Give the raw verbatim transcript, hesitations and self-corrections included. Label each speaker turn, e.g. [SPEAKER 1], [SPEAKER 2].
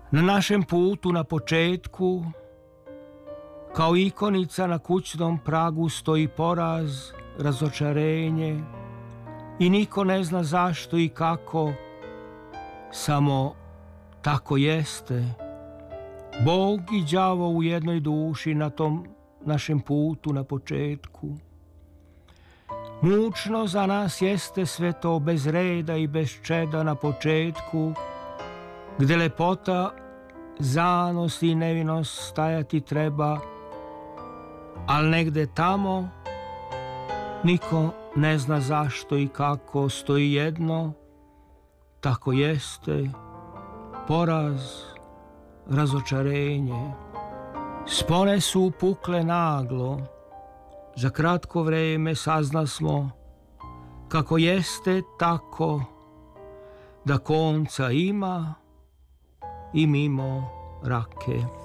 [SPEAKER 1] Na našem putu na početku, kao ikonica na kućnom pragu, stoji poraz, razočarenje i niko ne zna zašto i kako, samo tako jeste. Bog i đavo u jednoj duši na tom našem putu na početku. Mučno za nas jeste sve to bez reda i bez čeda na početku, gde lepota, zanos i nevinost stajati treba, al negde tamo niko ne zna zašto i kako stoji jedno, tako jeste, poraz, razočarenje. Spone su upukle naglo, za kratko vreme saznasmo kako jeste tako, da konca ima i mimo rake.